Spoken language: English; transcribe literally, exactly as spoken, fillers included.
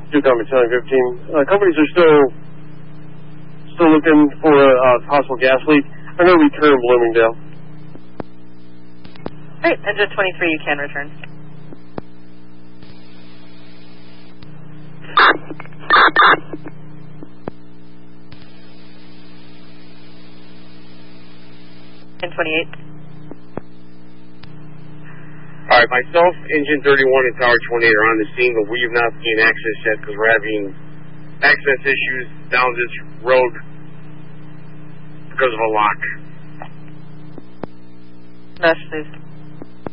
two Company seven fifteen. Uh, companies are still still looking for a uh, possible gas leak. I'm going to return Bloomingdale. Great. Engine twenty-three, you can return. Engine twenty-eight. All right, myself, Engine thirty-one, and Tower twenty-eight are on the scene, but we have not gained access yet because we're having access issues down this road because of a lock. Mesh, please.